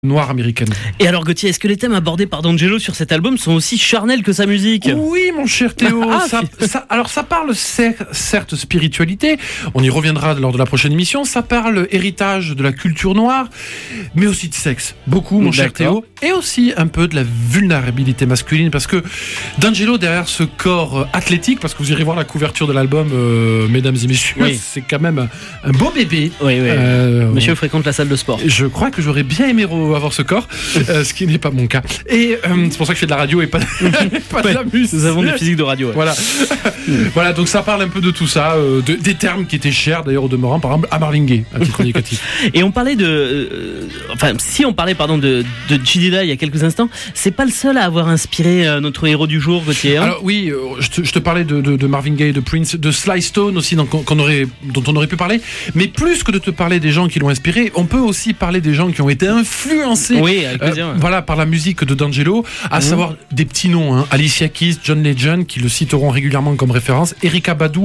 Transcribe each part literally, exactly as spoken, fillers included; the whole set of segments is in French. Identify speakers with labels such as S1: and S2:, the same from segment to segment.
S1: noire américaine.
S2: Et alors Gauthier, est-ce que les thèmes abordés par D'Angelo sur cet album sont aussi charnels que sa musique ?
S1: Oui, mon cher Théo.
S2: Ah,
S1: ça, ça, alors ça parle cer- certes spiritualité, on y reviendra lors de la prochaine émission, ça parle héritage de la culture noire, mais aussi de sexe, beaucoup mon cher Théo, et aussi un peu de la vulnérabilité masculine, parce que D'Angelo, derrière ce corps athlétique, parce que vous irez voir la couverture de l'album, euh, mesdames et messieurs, oui. c'est quand même un, un beau bébé.
S2: Oui, oui. Euh, Monsieur fréquente la salle de sport.
S1: Je crois que j'aurais bien aimé avoir ce corps, euh, ce qui n'est pas mon cas. Et euh, c'est pour ça que je fais de la radio et pas, pas
S2: ouais,
S1: de la musique.
S2: Nous avons des physiques de radio. Ouais.
S1: Voilà. Voilà, donc ça parle un peu de tout ça, euh, de, des termes qui étaient chers d'ailleurs au demeurant, par exemple à Marvin Gaye, à titre indicatif.
S2: Et on parlait de, euh, enfin, si on parlait pardon de de J-Dilla il y a quelques instants, c'est pas le seul à avoir inspiré euh, notre héros du jour, Gauthier. Hein.
S1: Alors oui, euh, je, te, je te parlais de, de, de Marvin Gaye, de Prince, de Sly Stone aussi, donc, qu'on aurait, dont on aurait pu parler. Mais plus que de te parler des gens qui l'ont inspiré, on peut aussi parler des gens qui ont été influencés.
S2: Oui, avec plaisir.
S1: Euh, voilà, par la musique de D'Angelo, à mmh. savoir des petits noms, hein, Alicia Keys, John Legend, qui le citeront régulièrement comme référence, Erykah Badu,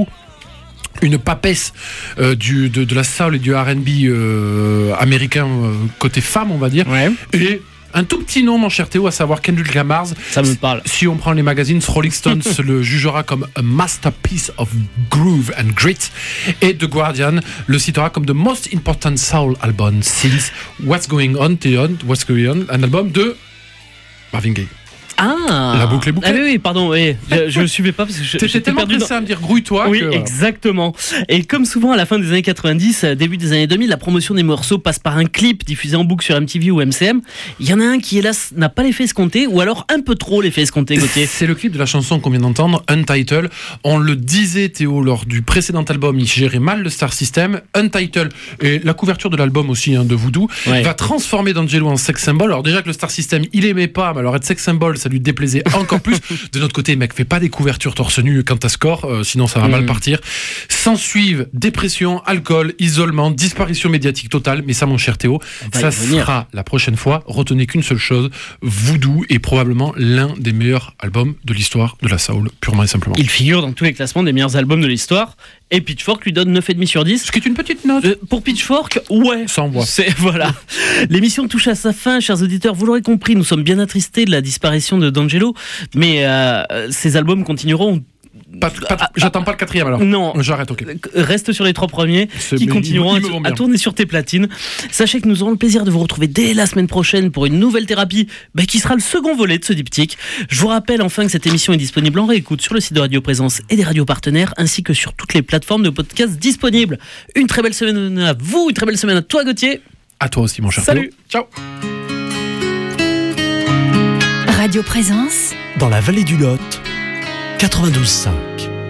S1: une papesse euh, du, de, de la soul et du R and B euh, américain euh, côté femme, on va dire,
S2: ouais.
S1: et un tout petit nom, mon cher Théo, à savoir Kendrick Lamar.
S2: Ça me parle.
S1: Si on prend les magazines, Rolling Stones le jugera comme a masterpiece of groove and grit. Et The Guardian le citera comme the most important soul album since What's Going On, Theon, What's Going On, un album de Marvin Gaye.
S2: Ah,
S1: la boucle est bouclée.
S2: Ah oui, oui, pardon, oui. je ne suivais pas parce que je,
S1: j'étais tellement perdu pressé dans... à me dire grouille-toi.
S2: Oui,
S1: que...
S2: exactement. Et comme souvent à la fin des années quatre-vingt-dix, début des années deux mille, la promotion des morceaux passe par un clip diffusé en boucle sur M T V ou M C M. Il y en a un qui, hélas, n'a pas l'effet escompté, ou alors un peu trop l'effet escompté, Gauthier.
S1: C'est le clip de la chanson qu'on vient d'entendre, Untitled. On le disait, Théo, lors du précédent album, il gérait mal le Star System. Untitled, et la couverture de l'album aussi, hein, de Voodoo, ouais. va transformer D'Angelo en sex symbol. Alors déjà que le Star System, il aimait pas, mais alors être sex symbol, ça lui déplaisait encore plus. De notre côté, mec, fais pas des couvertures torse nu quand t'as score, euh, sinon ça va mmh. mal partir. S'en suivent dépression, alcool, isolement, disparition médiatique totale. Mais ça, mon cher Théo, ça sera la prochaine fois. Retenez qu'une seule chose, Voodoo est probablement l'un des meilleurs albums de l'histoire de la soul, purement et simplement.
S2: Il figure dans tous les classements des meilleurs albums de l'histoire. Et Pitchfork lui donne neuf virgule cinq sur dix.
S1: Ce qui est une petite note.
S2: Euh, pour Pitchfork, ouais.
S1: Ça envoie.
S2: C'est, voilà. L'émission touche à sa fin, chers auditeurs. Vous l'aurez compris, nous sommes bien attristés de la disparition de D'Angelo. Mais euh, ces albums continueront.
S1: Pas, pas, j'attends pas le quatrième alors.
S2: Non.
S1: J'arrête, ok.
S2: Reste sur les trois premiers
S1: C'est
S2: qui continueront
S1: ils, ils
S2: à, à tourner sur tes platines. Sachez que nous aurons le plaisir de vous retrouver dès la semaine prochaine pour une nouvelle thérapie bah, qui sera le second volet de ce diptyque. Je vous rappelle enfin que cette émission est disponible en réécoute sur le site de Radio Présence et des radios partenaires ainsi que sur toutes les plateformes de podcasts disponibles. Une très belle semaine à vous, une très belle semaine à toi Gauthier.
S1: À toi aussi mon cher.
S2: Salut.
S1: Ciao.
S3: Radio Présence
S4: dans la vallée du Lot, quatre-vingt-douze virgule cinq.